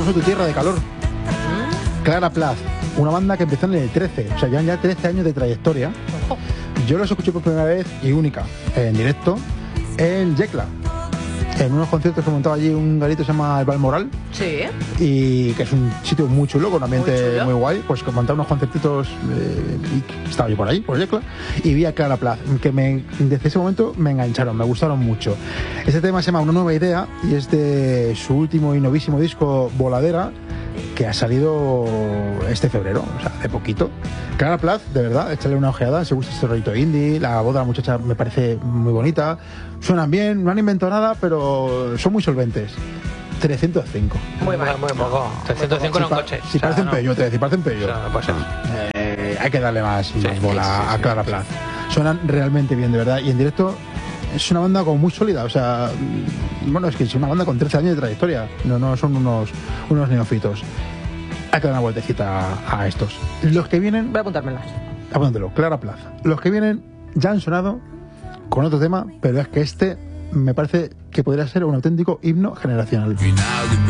Soy tu tierra de calor. Clara Plath, una banda que empezó en el 13, o sea, llevan ya 13 años de trayectoria. Ojo. Yo los escuché por primera vez y única, en directo, en Yecla, en unos conciertos que montaba allí un garito que se llama El Balmoral, Sí. y que es un sitio muy chulo, con un ambiente Muy chulo. muy guay, pues que montaba unos concertitos, y estaba yo por ahí, por Yecla, y vi a Clara Plath, que desde ese momento me engancharon, me gustaron mucho. Este tema se llama Una nueva idea, y es de su último y novísimo disco, Voladera, que ha salido este febrero, o sea, hace poquito. Clara Plath, de verdad, échale una ojeada, si gusta este rollito indie, la voz de la muchacha me parece muy bonita, suenan bien, no han inventado nada, pero son muy solventes. 305. Muy mal. Muy poco. 305 en un coche. Si O sea, parecen no. peyote, si parecen peyote. O sea, no puede ser. Hay que darle más bola a Clara Plath. Suenan realmente bien, de verdad, y en directo es una banda como muy sólida, o sea, bueno, es que es una banda con 13 años de trayectoria, no son unos neofitos. Hay que dar una vueltecita a estos. Los que vienen, Voy a apuntármelas. apúntalo, Clara Plath. Los que vienen ya han sonado con otro tema, pero es que este me parece que podría ser un auténtico himno generacional.